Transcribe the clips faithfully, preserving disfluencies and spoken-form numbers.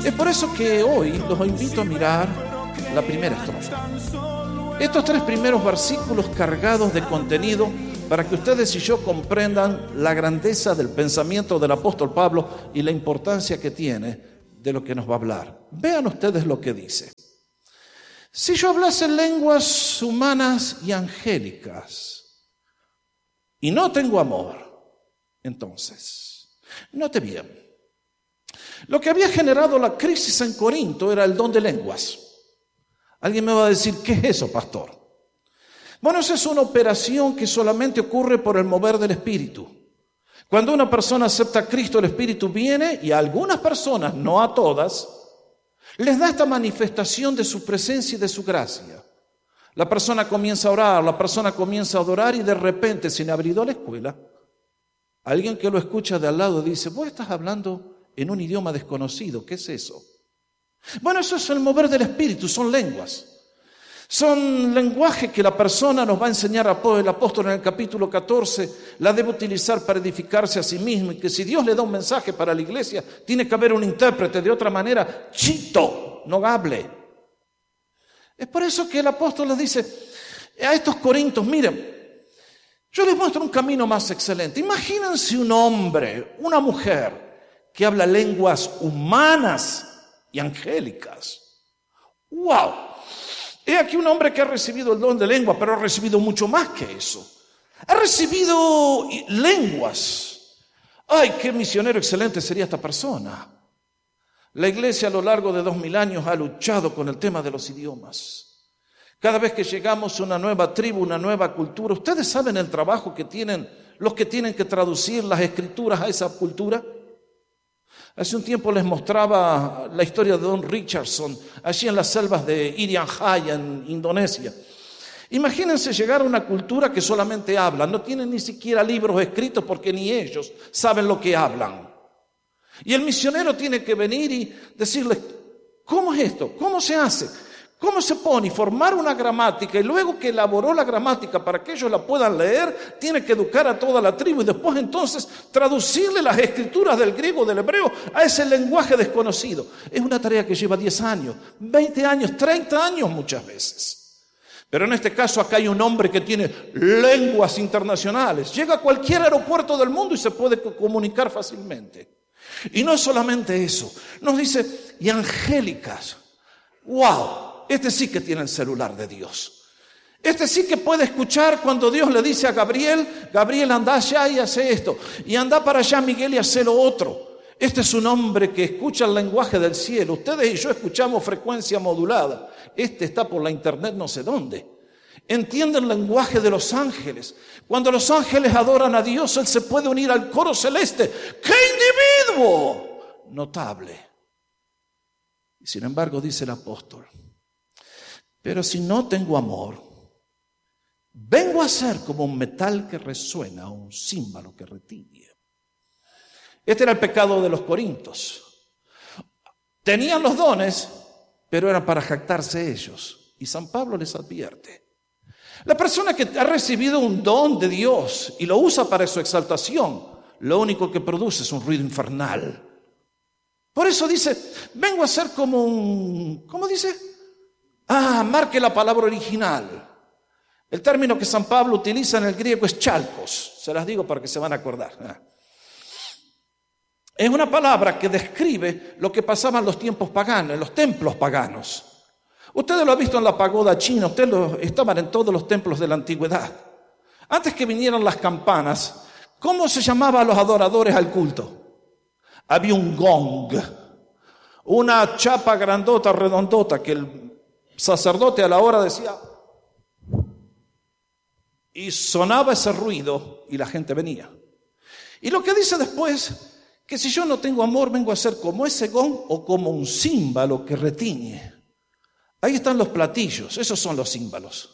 Es por eso que hoy los invito a mirar la primera estrofa. Estos tres primeros versículos cargados de contenido para que ustedes y yo comprendan la grandeza del pensamiento del apóstol Pablo y la importancia que tiene de lo que nos va a hablar. Vean ustedes lo que dice. Si yo hablase lenguas humanas y angélicas y no tengo amor, entonces, note bien, lo que había generado la crisis en Corinto era el don de lenguas. Alguien me va a decir, ¿qué es eso, pastor? Bueno, esa es una operación que solamente ocurre por el mover del Espíritu. Cuando una persona acepta a Cristo, el Espíritu viene y a algunas personas, no a todas, les da esta manifestación de su presencia y de su gracia. La persona comienza a orar, la persona comienza a adorar y de repente, sin haber ido a la escuela, alguien que lo escucha de al lado dice, vos estás hablando en un idioma desconocido, ¿qué es eso? Bueno, eso es el mover del Espíritu, son lenguas. Son lenguaje que la persona nos va a enseñar el apóstol en el capítulo catorce, la debe utilizar para edificarse a sí mismo y que si Dios le da un mensaje para la iglesia, tiene que haber un intérprete, de otra manera, chito, no hable. Es por eso que el apóstol les dice a estos corintios, miren, yo les muestro un camino más excelente. Imagínense un hombre, una mujer que habla lenguas humanas y angélicas. ¡Wow! He aquí un hombre que ha recibido el don de lengua, pero ha recibido mucho más que eso. Ha recibido lenguas. ¡Ay, qué misionero excelente sería esta persona! La iglesia a lo largo de dos mil años ha luchado con el tema de los idiomas. Cada vez que llegamos a una nueva tribu, una nueva cultura, ¿ustedes saben el trabajo que tienen los que tienen que traducir las escrituras a esa cultura? Hace un tiempo les mostraba la historia de Don Richardson, allí en las selvas de Irian Jaya, en Indonesia. Imagínense llegar a una cultura que solamente habla, no tienen ni siquiera libros escritos porque ni ellos saben lo que hablan. Y el misionero tiene que venir y decirles, ¿cómo es esto? ¿Cómo se hace? ¿Cómo se pone? Y formar una gramática, y luego que elaboró la gramática para que ellos la puedan leer, tiene que educar a toda la tribu y después entonces traducirle las escrituras del griego, del hebreo, a ese lenguaje desconocido. Es una tarea que lleva diez años, veinte años, treinta años muchas veces. Pero en este caso acá hay un hombre que tiene lenguas internacionales. Llega a cualquier aeropuerto del mundo y se puede comunicar fácilmente. Y no solamente eso, nos dice, y angélicas. ¡Wow! Este sí que tiene el celular de Dios. Este sí que puede escuchar cuando Dios le dice a Gabriel, Gabriel, anda allá y hace esto. Y anda para allá, Miguel, y hace lo otro. Este es un hombre que escucha el lenguaje del cielo. Ustedes y yo escuchamos frecuencia modulada. Este está por la internet no sé dónde. Entiende el lenguaje de los ángeles. Cuando los ángeles adoran a Dios, Él se puede unir al coro celeste. ¡Qué individuo notable! Y sin embargo, dice el apóstol, pero si no tengo amor, vengo a ser como un metal que resuena o un címbalo que retiñe. Este era el pecado de los corintios. Tenían los dones, pero eran para jactarse ellos. Y San Pablo les advierte. La persona que ha recibido un don de Dios y lo usa para su exaltación, lo único que produce es un ruido infernal. Por eso dice, vengo a ser como un... ¿Cómo dice? Ah, marque la palabra original. El término que San Pablo utiliza en el griego es chalcos. Se las digo para que se van a acordar. Ah. Es una palabra que describe lo que pasaba en los tiempos paganos, en los templos paganos. Ustedes lo han visto en la pagoda china, ustedes lo, estaban en todos los templos de la antigüedad. Antes que vinieran las campanas, ¿cómo se llamaban a los adoradores al culto? Había un gong, una chapa grandota, redondota, que el sacerdote a la hora decía, y sonaba ese ruido y la gente venía. Y lo que dice después, que si yo no tengo amor, vengo a ser como ese gong o como un címbalo que retiñe. Ahí están los platillos, esos son los címbalos.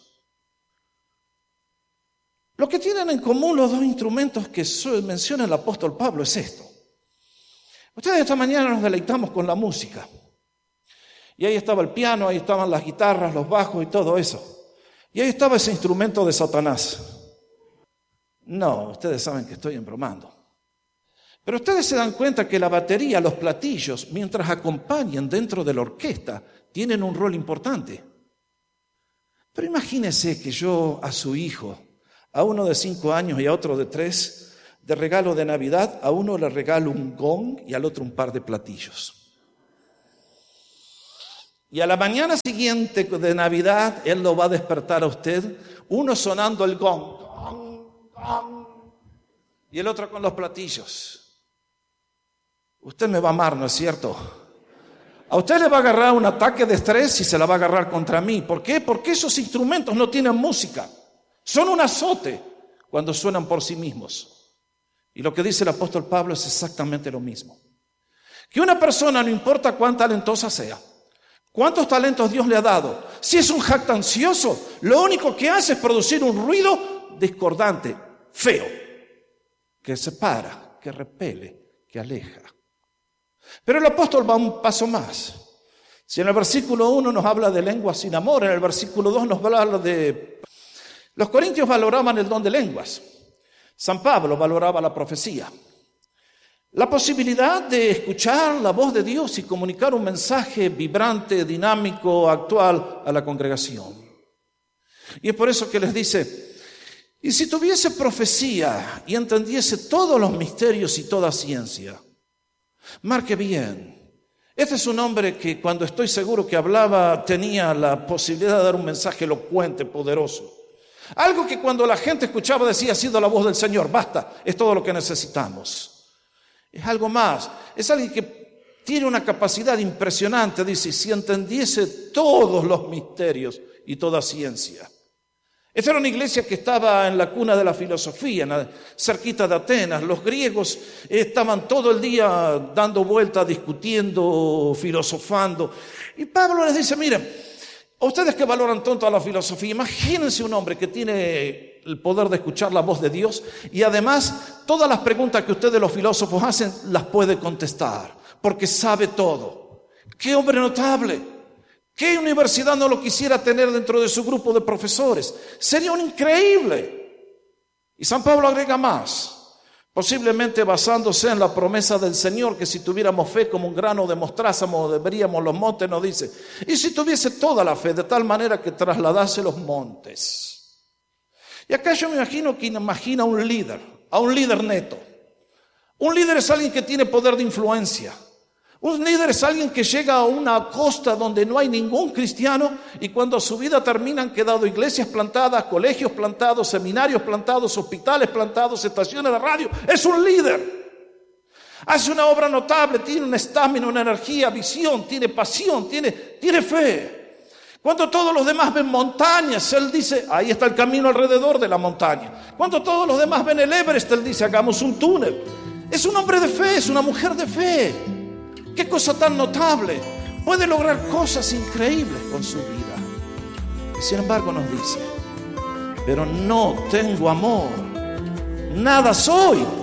Lo que tienen en común los dos instrumentos que menciona el apóstol Pablo es esto. Ustedes esta mañana nos deleitamos con la música. Y ahí estaba el piano, ahí estaban las guitarras, los bajos y todo eso. Y ahí estaba ese instrumento de Satanás. No, ustedes saben que estoy embromando. Pero ustedes se dan cuenta que la batería, los platillos, mientras acompañan dentro de la orquesta, tienen un rol importante. Pero imagínense que yo a su hijo, a uno de cinco años y a otro de tres, de regalo de Navidad, a uno le regalo un gong y al otro un par de platillos. Y a la mañana siguiente de Navidad, él lo va a despertar a usted, uno sonando el gong, gong, gong, y el otro con los platillos. Usted me va a amar, ¿no es cierto? A usted le va a agarrar un ataque de estrés y se la va a agarrar contra mí. ¿Por qué? Porque esos instrumentos no tienen música. Son un azote cuando suenan por sí mismos. Y lo que dice el apóstol Pablo es exactamente lo mismo. Que una persona, no importa cuán talentosa sea, cuántos talentos Dios le ha dado, si es un jactancioso, lo único que hace es producir un ruido discordante, feo, que separa, que repele, que aleja. Pero el apóstol va un paso más. Si en el versículo uno nos habla de lenguas sin amor, en el versículo dos nos habla de... Los corintios valoraban el don de lenguas. San Pablo valoraba la profecía. La posibilidad de escuchar la voz de Dios y comunicar un mensaje vibrante, dinámico, actual a la congregación. Y es por eso que les dice, y si tuviese profecía y entendiese todos los misterios y toda ciencia. Marque bien, este es un hombre que cuando estoy seguro que hablaba tenía la posibilidad de dar un mensaje elocuente, poderoso. Algo que cuando la gente escuchaba decía, ha sido la voz del Señor, basta, es todo lo que necesitamos. Es algo más, es alguien que tiene una capacidad impresionante, dice, si entendiese todos los misterios y toda ciencia. Esta era una iglesia que estaba en la cuna de la filosofía, la, cerquita de Atenas. Los griegos estaban todo el día dando vueltas, discutiendo, filosofando. Y Pablo les dice, miren, a ustedes que valoran tanto a la filosofía, imagínense un hombre que tiene el poder de escuchar la voz de Dios y además todas las preguntas que ustedes los filósofos hacen las puede contestar, porque sabe todo. ¡Qué hombre notable! ¿Qué universidad no lo quisiera tener dentro de su grupo de profesores? Sería un increíble. Y San Pablo agrega más, posiblemente basándose en la promesa del Señor, que si tuviéramos fe como un grano de mostaza, moveríamos los montes, nos dice. Y si tuviese toda la fe, de tal manera que trasladase los montes. Y acá yo me imagino que imagina un líder, a un líder neto. Un líder es alguien que tiene poder de influencia. Un líder es alguien que llega a una costa donde no hay ningún cristiano y cuando su vida termina han quedado iglesias plantadas, colegios plantados, seminarios plantados, hospitales plantados, estaciones de radio. Es un líder. Hace una obra notable, tiene una estamina, una energía, visión, tiene pasión, tiene, tiene fe. Cuando todos los demás ven montañas, él dice, ahí está el camino alrededor de la montaña. Cuando todos los demás ven el Everest, él dice, hagamos un túnel. Es un hombre de fe, es una mujer de fe. ¡Qué cosa tan notable! Puede lograr cosas increíbles con su vida. Y sin embargo nos dice, pero no tengo amor, nada soy.